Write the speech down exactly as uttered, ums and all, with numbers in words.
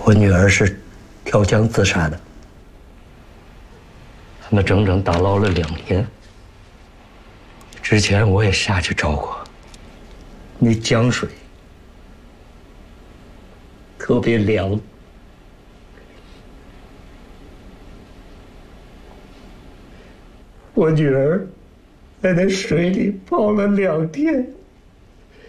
我女儿是跳江自杀的，他们整整打捞了两天。之前我也下去找过，那江水特别凉。我女儿在那水里泡了两天。